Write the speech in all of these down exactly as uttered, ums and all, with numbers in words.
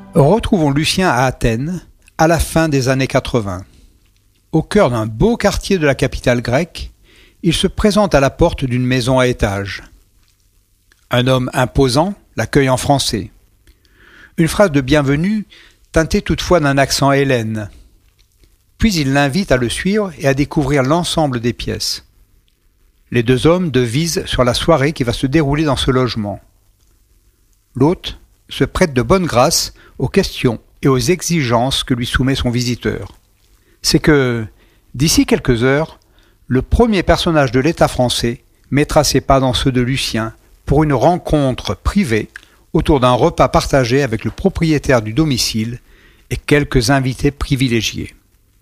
Retrouvons Lucien à Athènes, à la fin des années quatre-vingts. Au cœur d'un beau quartier de la capitale grecque, il se présente à la porte d'une maison à étages. Un homme imposant l'accueille en français. Une phrase de bienvenue teintée toutefois d'un accent hellène. Puis il l'invite à le suivre et à découvrir l'ensemble des pièces. Les deux hommes devisent sur la soirée qui va se dérouler dans ce logement. L'hôte se prête de bonne grâce aux questions et aux exigences que lui soumet son visiteur. C'est que, d'ici quelques heures, le premier personnage de l'État français mettra ses pas dans ceux de Lucien pour une rencontre privée autour d'un repas partagé avec le propriétaire du domicile et quelques invités privilégiés.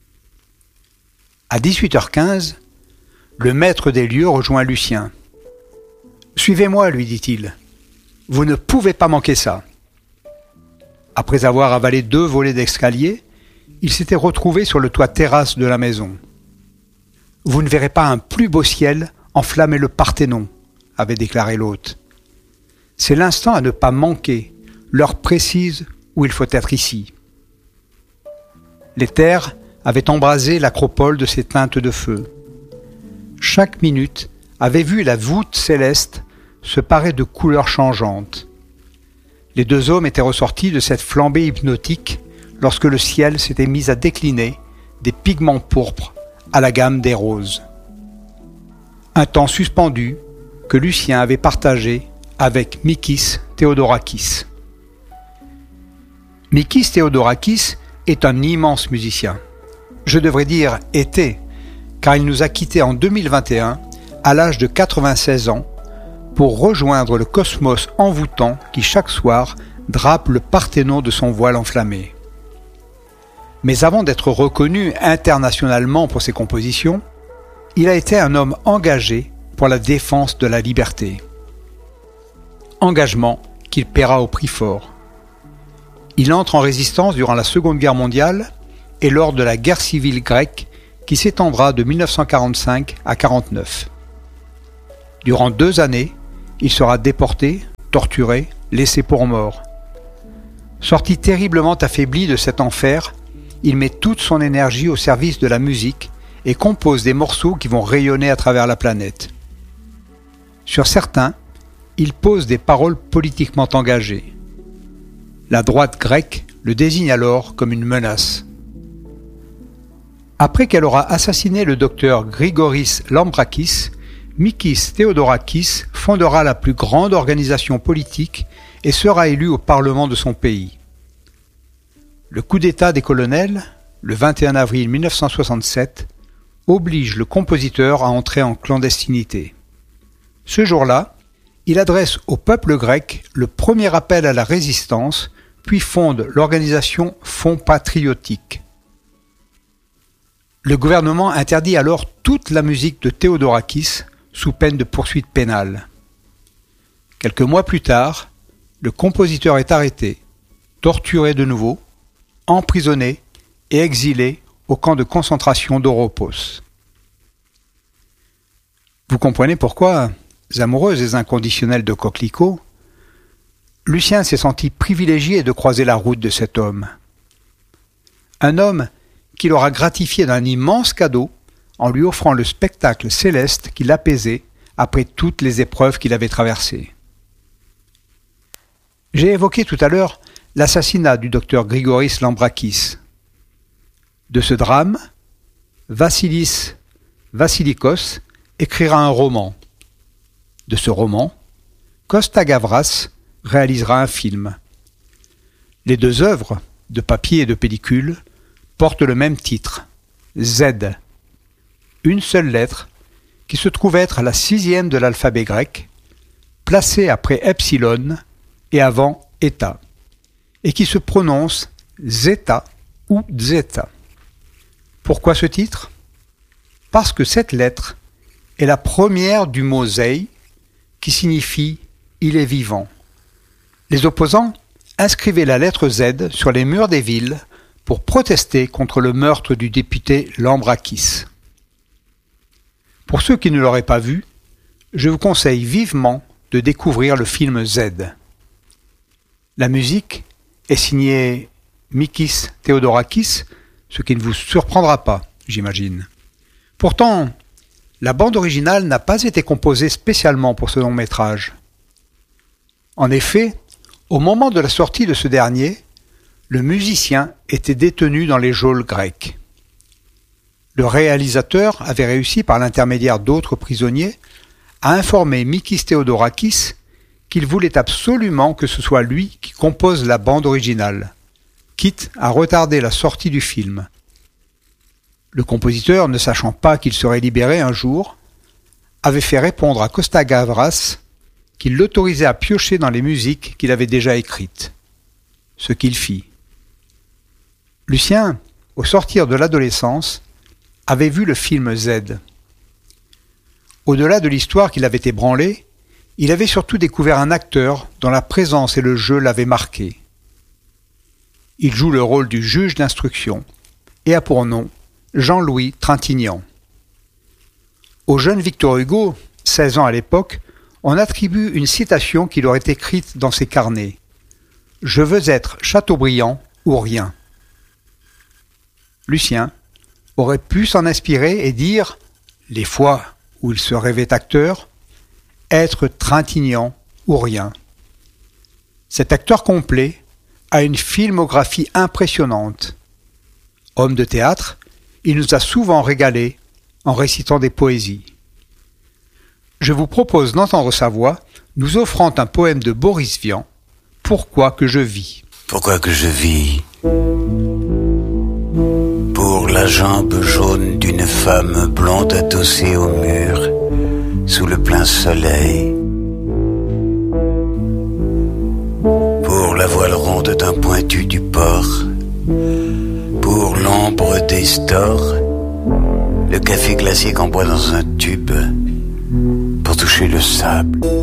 À dix-huit heures quinze, le maître des lieux rejoint Lucien. « Suivez-moi, lui dit-il. Vous ne pouvez pas manquer ça. » Après avoir avalé deux volets d'escalier, il s'était retrouvé sur le toit terrasse de la maison. « Vous ne verrez pas un plus beau ciel enflammer le Parthénon, » avait déclaré l'hôte. « C'est l'instant à ne pas manquer, l'heure précise où il faut être ici. » Les terres avaient embrasé l'acropole de ses teintes de feu. Chaque minute avait vu la voûte céleste se parer de couleurs changeantes. Les deux hommes étaient ressortis de cette flambée hypnotique lorsque le ciel s'était mis à décliner des pigments pourpres à la gamme des roses. Un temps suspendu que Lucien avait partagé avec Mikis Theodorakis. Mikis Theodorakis est un immense musicien. Je devrais dire était, car il nous a quittés en deux mille vingt et un à l'âge de quatre-vingt-seize ans pour rejoindre le cosmos envoûtant qui chaque soir drape le Parthénon de son voile enflammé. Mais avant d'être reconnu internationalement pour ses compositions, il a été un homme engagé pour la défense de la liberté. Engagement qu'il paiera au prix fort. Il entre en résistance durant la Seconde Guerre mondiale et lors de la guerre civile grecque qui s'étendra de mille neuf cent quarante-cinq à quarante-neuf. Durant deux années, il sera déporté, torturé, laissé pour mort. Sorti terriblement affaibli de cet enfer, il met toute son énergie au service de la musique et compose des morceaux qui vont rayonner à travers la planète. Sur certains, il pose des paroles politiquement engagées. La droite grecque le désigne alors comme une menace. Après qu'elle aura assassiné le docteur Grigoris Lambrakis, Mikis Theodorakis fondera la plus grande organisation politique et sera élu au Parlement de son pays. Le coup d'État des colonels, le vingt et un avril mille neuf cent soixante-sept, oblige le compositeur à entrer en clandestinité. Ce jour-là, il adresse au peuple grec le premier appel à la résistance, puis fonde l'organisation Fonds patriotique. Le gouvernement interdit alors toute la musique de Theodorakis sous peine de poursuites pénales. Quelques mois plus tard, le compositeur est arrêté, torturé de nouveau, emprisonné et exilé au camp de concentration d'Oropos. Vous comprenez pourquoi, amoureuse et inconditionnelle de coquelicots, Lucien s'est senti privilégié de croiser la route de cet homme. Un homme qui l'aura gratifié d'un immense cadeau en lui offrant le spectacle céleste qui l'apaisait après toutes les épreuves qu'il avait traversées. J'ai évoqué tout à l'heure l'assassinat du docteur Grigoris Lambrakis. De ce drame, Vassilis Vassilikos écrira un roman. De ce roman, Costa Gavras réalisera un film. Les deux œuvres, de papier et de pellicule, portent le même titre, Z. Une seule lettre, qui se trouve être la sixième de l'alphabet grec, placée après epsilon et avant eta, et qui se prononce zeta ou zeta. Pourquoi ce titre ? Parce que cette lettre est la première du mot zei, qui signifie « il est vivant ». Les opposants inscrivaient la lettre Z sur les murs des villes pour protester contre le meurtre du député Lambrakis. Pour ceux qui ne l'auraient pas vu, je vous conseille vivement de découvrir le film Z. La musique est signé Mikis Theodorakis, ce qui ne vous surprendra pas, j'imagine. Pourtant, la bande originale n'a pas été composée spécialement pour ce long-métrage. En effet, au moment de la sortie de ce dernier, le musicien était détenu dans les geôles grecques. Le réalisateur avait réussi par l'intermédiaire d'autres prisonniers à informer Mikis Theodorakis qu'il voulait absolument que ce soit lui qui compose la bande originale, quitte à retarder la sortie du film. Le compositeur, ne sachant pas qu'il serait libéré un jour, avait fait répondre à Costa Gavras qu'il l'autorisait à piocher dans les musiques qu'il avait déjà écrites. Ce qu'il fit. Lucien, au sortir de l'adolescence, avait vu le film Z. Au-delà de l'histoire qui l'avait ébranlé, il avait surtout découvert un acteur dont la présence et le jeu l'avaient marqué. Il joue le rôle du juge d'instruction et a pour nom Jean-Louis Trintignant. Au jeune Victor Hugo, seize ans à l'époque, on attribue une citation qu'il aurait écrite dans ses carnets. « Je veux être Chateaubriand ou rien ». Lucien aurait pu s'en inspirer et dire, les fois où il se rêvait acteur, être Trintignant ou rien. Cet acteur complet a une filmographie impressionnante. Homme de théâtre, il nous a souvent régalés en récitant des poésies. Je vous propose d'entendre sa voix nous offrant un poème de Boris Vian, « Pourquoi que je vis ». Pourquoi que je vis? Pour la jambe jaune d'une femme blonde adossée au mur, sous le plein soleil. Pour la voile ronde d'un pointu du port, pour l'ombre des stores, le café glacé qu'on boit dans un tube, pour toucher le sable.